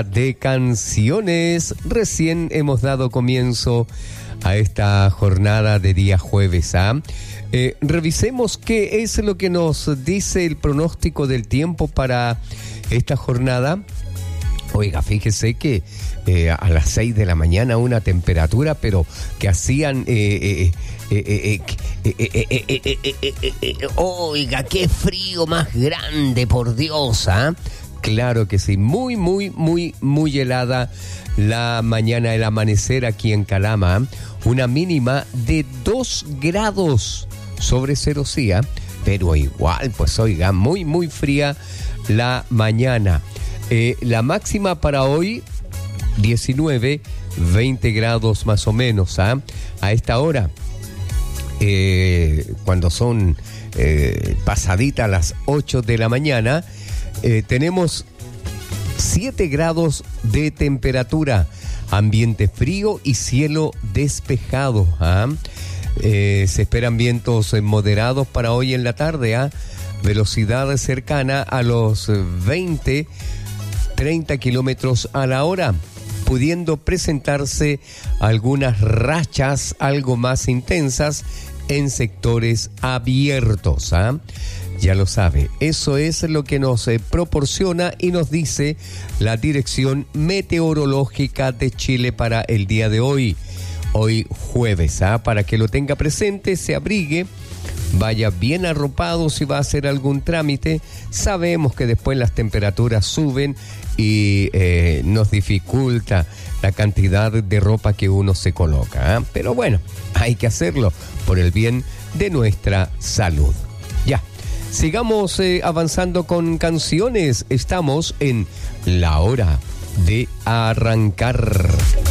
De canciones, recién hemos dado comienzo a esta jornada de día jueves. Revisemos qué es lo que nos dice el pronóstico del tiempo para esta jornada. Oiga, fíjese que a las 6 de la mañana una temperatura, pero que hacían... oiga, qué frío más grande, por Dios, Claro que sí, muy helada la mañana, el amanecer aquí en Calama. Una mínima de 2 grados sobre cero, sí, pero igual, pues oiga, muy fría la mañana. La máxima para hoy, 19, 20 grados más o menos, A esta hora, cuando son pasaditas las 8 de la mañana, tenemos 7 grados de temperatura, ambiente frío y cielo despejado. Se esperan vientos moderados para hoy en la tarde, velocidad cercana a los 20-30 kilómetros a la hora, pudiendo presentarse algunas rachas algo más intensas en sectores abiertos. Ya lo sabe, eso es lo que nos proporciona y nos dice la Dirección Meteorológica de Chile para el día de hoy jueves, para que lo tenga presente, se abrigue, vaya bien arropado si va a hacer algún trámite. Sabemos que después las temperaturas suben y nos dificulta la cantidad de ropa que uno se coloca, pero bueno, hay que hacerlo por el bien de nuestra salud. Ya. Sigamos avanzando con canciones. Estamos en la hora de arrancar.